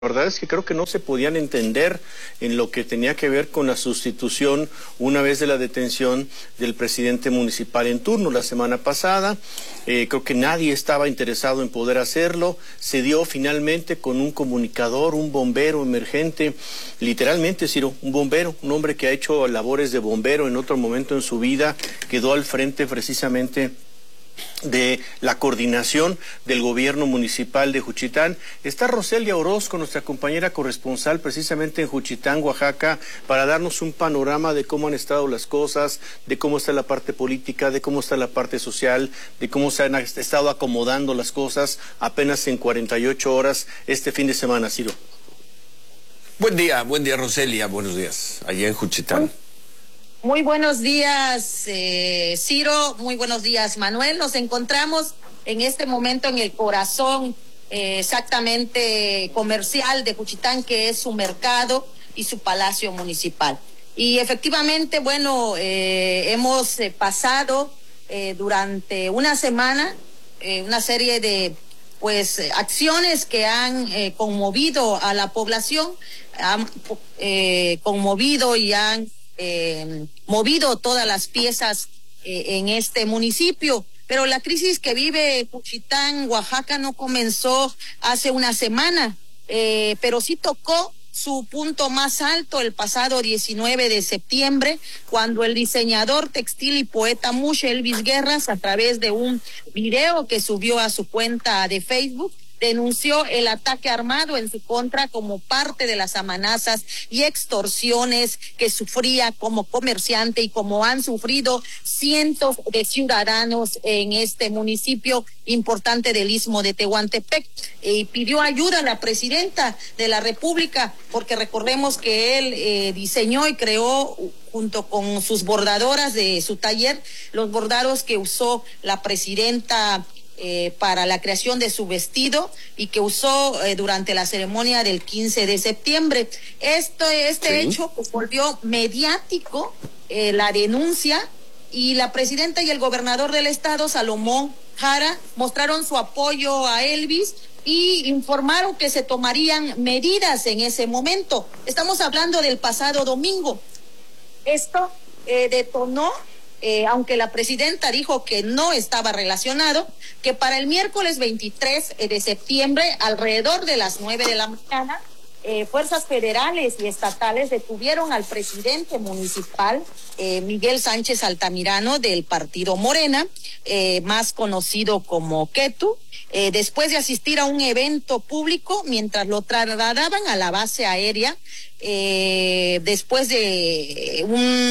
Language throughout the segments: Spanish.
La verdad es que creo que no se podían entender en lo que tenía que ver con la sustitución una vez de la detención del presidente municipal en turno la semana pasada. Creo que nadie estaba interesado en poder hacerlo. Se dio finalmente con un comunicador, un bombero emergente, literalmente, Ciro, un bombero, un hombre que ha hecho labores de bombero en otro momento en su vida, quedó al frente precisamente de la coordinación del gobierno municipal de Juchitán. Está Roselia Orozco, nuestra compañera corresponsal precisamente en Juchitán, Oaxaca, para darnos un panorama de cómo han estado las cosas, de cómo está la parte política, de cómo está la parte social, de cómo se han estado acomodando las cosas apenas en 48 horas este fin de semana, Ciro. Buen día, Roselia, buenos días, allá en Juchitán. Muy buenos días, Ciro, muy buenos días, Manuel. Nos encontramos en este momento en el corazón exactamente comercial de Juchitán, que es su mercado y su palacio municipal. Y efectivamente, bueno, hemos pasado durante una semana una serie de acciones que han conmovido a la población, han conmovido y han movido todas las piezas en este municipio, pero la crisis que vive Juchitán, Oaxaca, no comenzó hace una semana, pero sí tocó su punto más alto el pasado 19 de septiembre, cuando el diseñador textil y poeta Mush Elvis Guerras, a través de un video que subió a su cuenta de Facebook, denunció el ataque armado en su contra como parte de las amenazas y extorsiones que sufría como comerciante y como han sufrido cientos de ciudadanos en este municipio importante del Istmo de Tehuantepec. Pidió ayuda a la presidenta de la República, porque recordemos que él diseñó y creó junto con sus bordadoras de su taller los bordados que usó la presidenta para la creación de su vestido y que usó durante la ceremonia del 15 de septiembre. Este hecho pues volvió mediático, la denuncia, y la presidenta y el gobernador del estado, Salomón Jara, mostraron su apoyo a Elvis y informaron que se tomarían medidas en ese momento. Estamos hablando del pasado domingo. Esto detonó, aunque la presidenta dijo que no estaba relacionado, que para el miércoles 23 de septiembre, alrededor de las 9 de la mañana, fuerzas federales y estatales detuvieron al presidente municipal, Miguel Sánchez Altamirano, del partido Morena, más conocido como Ketu, después de asistir a un evento público mientras lo trasladaban a la base aérea, después de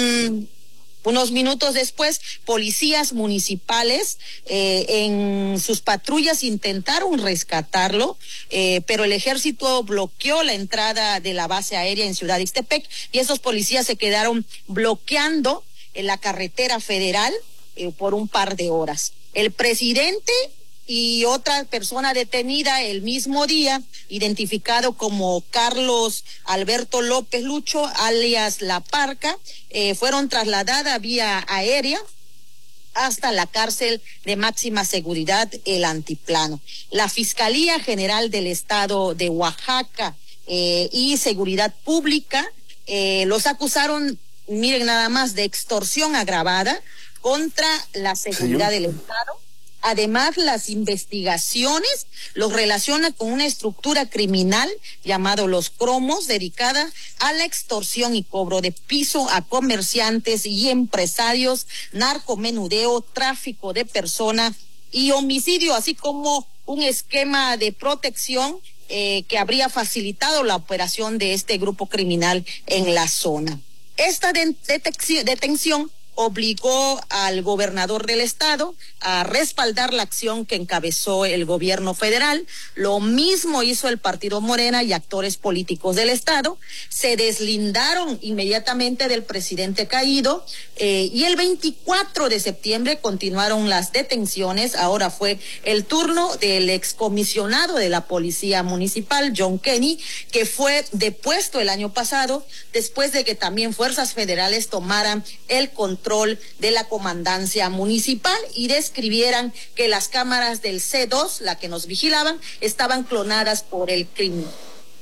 unos minutos después, policías municipales en sus patrullas intentaron rescatarlo, pero el ejército bloqueó la entrada de la base aérea en Ciudad Ixtepec y esos policías se quedaron bloqueando la carretera federal por un par de horas. El presidente y otra persona detenida el mismo día, identificado como Carlos Alberto López Lucho, alias La Parca, fueron trasladadas vía aérea hasta la cárcel de máxima seguridad, el Antiplano. La Fiscalía General del Estado de Oaxaca y Seguridad Pública los acusaron, miren nada más, de extorsión agravada contra la seguridad del Estado. Además, las investigaciones los relacionan con una estructura criminal llamado Los Cromos, dedicada a la extorsión y cobro de piso a comerciantes y empresarios, narcomenudeo, tráfico de personas y homicidio, así como un esquema de protección que habría facilitado la operación de este grupo criminal en la zona. Esta detención obligó al gobernador del estado a respaldar la acción que encabezó el gobierno federal. Lo mismo hizo el partido Morena y actores políticos del estado. Se deslindaron inmediatamente del presidente caído y el 24 de septiembre continuaron las detenciones. Ahora fue el turno del excomisionado de la policía municipal, John Kenny, que fue depuesto el año pasado después de que también fuerzas federales tomaran el control de la comandancia municipal y describieran que las cámaras del C2, la que nos vigilaban, estaban clonadas por el crimen.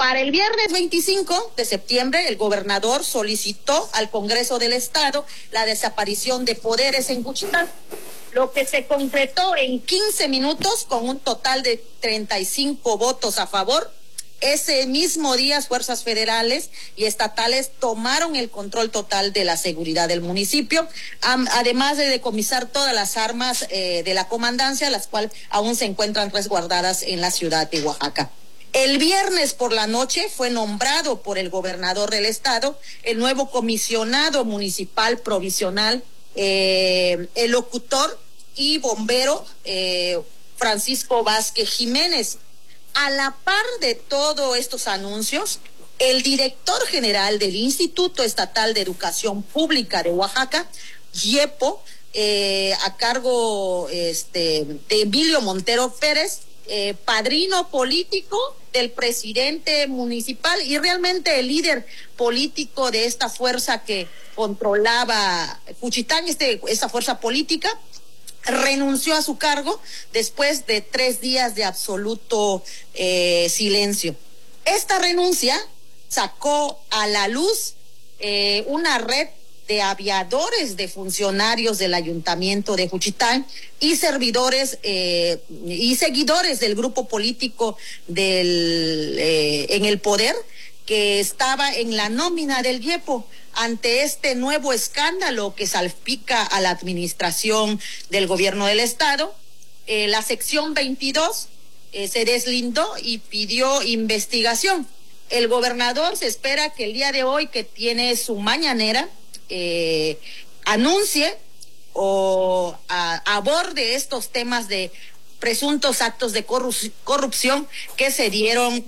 Para el viernes 25 de septiembre, el gobernador solicitó al Congreso del Estado la desaparición de poderes en Juchitán, lo que se concretó en 15 minutos con un total de 35 votos a favor. Ese mismo día, fuerzas federales y estatales tomaron el control total de la seguridad del municipio, además de decomisar todas las armas de la comandancia, las cuales aún se encuentran resguardadas en la ciudad de Oaxaca. El viernes por la noche fue nombrado por el gobernador del estado el nuevo comisionado municipal provisional, el locutor y bombero Francisco Vázquez Jiménez. A la par de todos estos anuncios, el director general del Instituto Estatal de Educación Pública de Oaxaca, IEPO, a cargo de Emilio Montero Pérez, padrino político del presidente municipal y realmente el líder político de esta fuerza que controlaba Juchitán, esta fuerza política, renunció a su cargo después de 3 días de absoluto silencio. Esta renuncia sacó a la luz una red de aviadores de funcionarios del ayuntamiento de Juchitán y servidores y seguidores del grupo político en el poder que estaba en la nómina del IEPO. Ante este nuevo escándalo que salpica a la administración del gobierno del estado, la sección 22 se deslindó y pidió investigación. El gobernador se espera que el día de hoy, que tiene su mañanera, anuncie o aborde estos temas de presuntos actos de corrupción que se dieron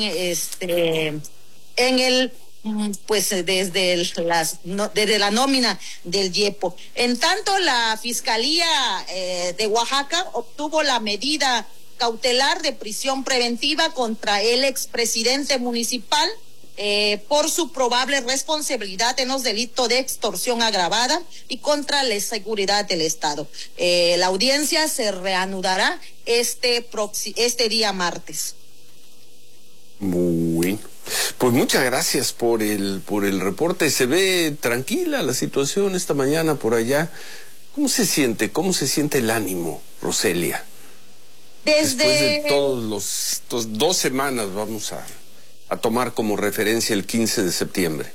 en el pues desde la nómina del IEPO. En tanto, la Fiscalía de Oaxaca obtuvo la medida cautelar de prisión preventiva contra el expresidente municipal por su probable responsabilidad en los delitos de extorsión agravada y contra la seguridad del Estado. La audiencia se reanudará este día martes. Muy pues muchas gracias por el reporte. Se ve tranquila la situación esta mañana por allá. ¿Cómo se siente el ánimo, Roselia? Después de todos 2 semanas, vamos a tomar como referencia el 15 de septiembre.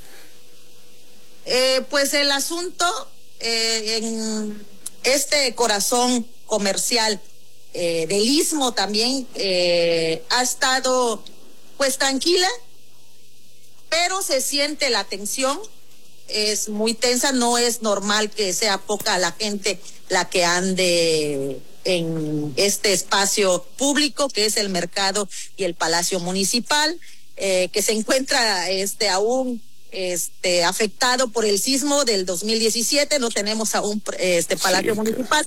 Pues el asunto en este corazón comercial del Istmo también ha estado pues tranquila, pero se siente la tensión, es muy tensa. No es normal que sea poca la gente la que ande en este espacio público que es el mercado y el Palacio Municipal, que se encuentra aún afectado por el sismo del 2017. No tenemos aún Palacio Municipal.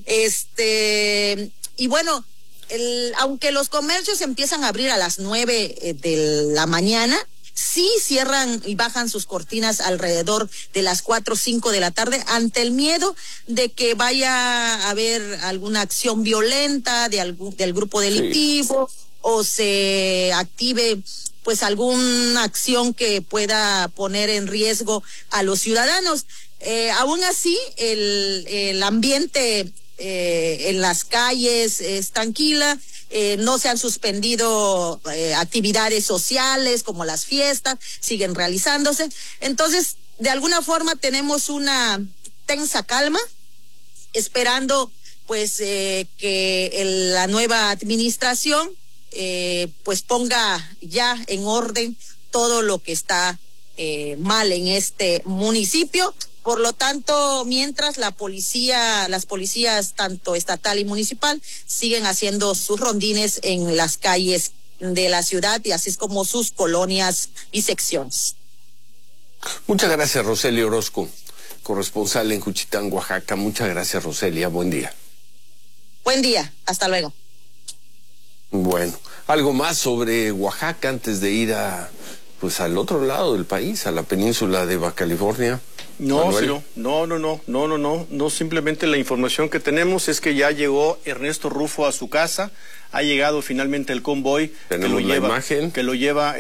Y bueno, aunque los comercios empiezan a abrir a las 9 de la mañana, sí cierran y bajan sus cortinas alrededor de las 4 o 5 de la tarde ante el miedo de que vaya a haber alguna acción violenta del grupo delictivo, o se active pues alguna acción que pueda poner en riesgo a los ciudadanos. Aún así, el ambiente en las calles es tranquila. No se han suspendido actividades sociales como las fiestas, siguen realizándose. Entonces, de alguna forma tenemos una tensa calma, esperando pues que la nueva administración pues ponga ya en orden todo lo que está mal en este municipio. Por lo tanto, mientras las policías tanto estatal y municipal siguen haciendo sus rondines en las calles de la ciudad, y así es como sus colonias y secciones. Muchas gracias, Roselia Orozco, corresponsal en Juchitán, Oaxaca. Muchas gracias, Roselia. Buen día. Buen día. Hasta luego. Bueno, algo más sobre Oaxaca antes de ir al otro lado del país, a la península de Baja California. No, Ciro, no, simplemente la información que tenemos es que ya llegó Ernesto Rufo a su casa, ha llegado finalmente el convoy que lo lleva